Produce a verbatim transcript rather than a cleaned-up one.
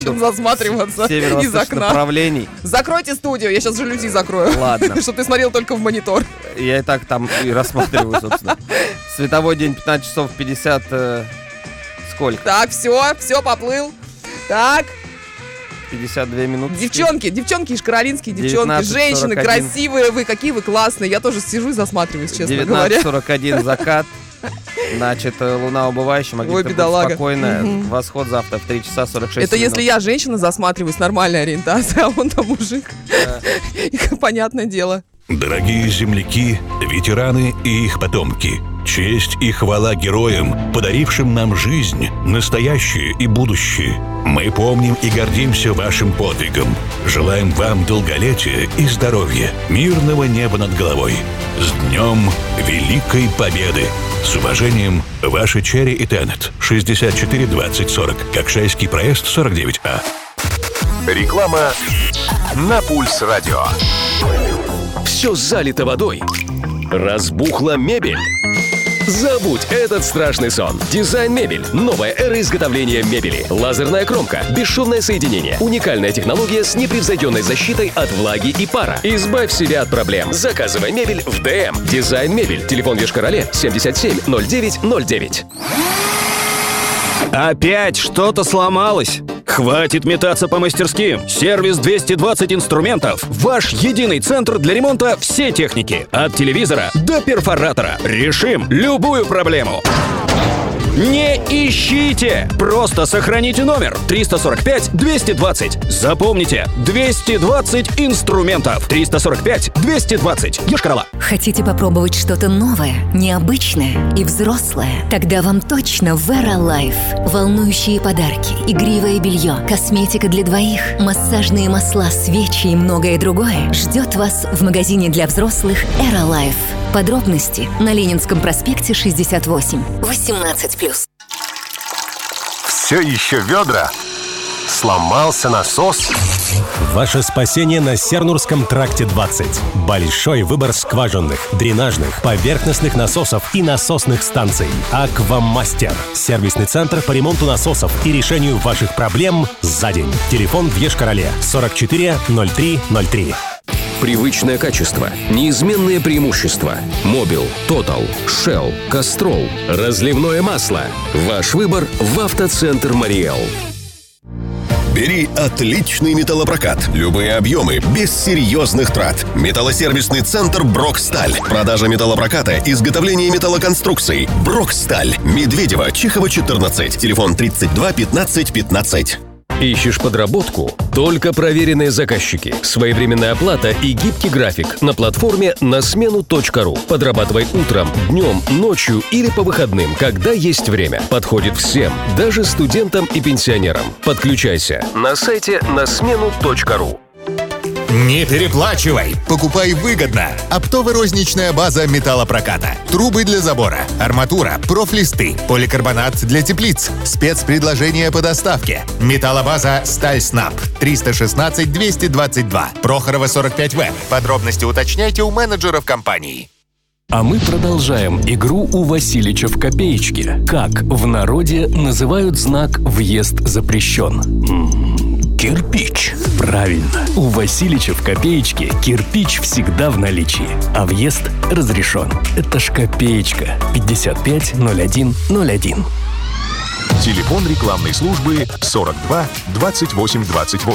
засматриваться из окна. Направлений. Закройте студию, я сейчас жалюзи закрою. Ладно. Чтобы ты смотрел только в монитор. Я и так там и рассматриваю, собственно. Световой день пятнадцать часов пятьдесят... Э, сколько? Так, все, все, поплыл. Так. пятьдесят две минуты. Девчонки, девчонки ишкаролинские, девчонки, женщины, красивые вы, какие вы классные. Я тоже сижу и засматриваюсь, честно говоря. девятнадцать сорок один закат. Значит, луна убывающая, магнитно спокойная. Угу. Восход завтра в три часа сорок шесть Это минут. если я женщина засматриваюсь, нормальная ориентация, а он там мужик. Да. Понятное дело. Дорогие земляки, ветераны и их потомки, честь и хвала героям, подарившим нам жизнь, настоящее и будущее. Мы помним и гордимся вашим подвигом. Желаем вам долголетия и здоровья, мирного неба над головой. С Днем Великой Победы! С уважением, ваши Черри и Теннет. шестьдесят четыре двадцать сорок. Кокшайский проезд сорок девять А. Реклама на Пульс Радио. Все залито водой. Разбухла мебель. Забудь этот страшный сон. Дизайн Мебель. Новая эра изготовления мебели. Лазерная кромка. Бесшумное соединение. Уникальная технология с непревзойденной защитой от влаги и пара. Избавь себя от проблем. Заказывай мебель в ДМ. Дизайн Мебель. Телефон в Йошкар-Оле семьдесят семь ноль девять ноль девять. Опять что-то сломалось? Хватит метаться по мастерским. Сервис двести двадцать инструментов. Ваш единый центр для ремонта всей техники. От телевизора до перфоратора. Решим любую проблему. Не ищите! Просто сохраните номер триста сорок пять двести двадцать. Запомните, двести двадцать инструментов. триста сорок пять двести двадцать. Йошкар-Ола. Хотите попробовать что-то новое, необычное и взрослое? Тогда вам точно Vera Life. Волнующие подарки, игривое белье, косметика для двоих, массажные масла, свечи и многое другое ждет вас в магазине для взрослых Vera Life. Подробности на Ленинском проспекте шестьдесят восемь. восемнадцать плюс. Все еще ведра? Сломался насос? Ваше спасение на Сернурском тракте двадцать. Большой выбор скважинных, дренажных, поверхностных насосов и насосных станций. Аквамастер. Сервисный центр по ремонту насосов и решению ваших проблем за день. Телефон в Йошкар-Оле сорок четыре ноль три ноль три. Привычное качество, неизменные преимущества. Мобил, Тотал, Shell, Castrol, разливное масло. Ваш выбор в автоцентр Мариэл. Бери отличный металлопрокат. Любые объемы, без серьезных трат. Металлосервисный центр «Броксталь». Продажа металлопроката, изготовление металлоконструкций. «Броксталь». Медведева, Чехова, четырнадцать. Телефон тридцать два пятнадцать пятнадцать. Ищешь подработку? Только проверенные заказчики, своевременная оплата и гибкий график на платформе на смену точка ру. Подрабатывай утром, днем, ночью или по выходным, когда есть время. Подходит всем, даже студентам и пенсионерам. Подключайся на сайте на смену точка ру. Не переплачивай! Покупай выгодно! Оптово-розничная база металлопроката. Трубы для забора, арматура, профлисты, поликарбонат для теплиц. Спецпредложения по доставке. Металлобаза «Сталь Снаб». триста шестнадцать двести двадцать два. Прохорова, сорок пять вэ. Подробности уточняйте у менеджеров компании. А мы продолжаем игру у Василича в копеечке. Как в народе называют знак «Въезд запрещен»? М-м, кирпич. Правильно. У Василича в копеечке кирпич всегда в наличии, а въезд разрешен. Это ж копеечка. пятьдесят пять ноль один ноль один. Телефон рекламной службы сорок два двадцать восемь двадцать восемь.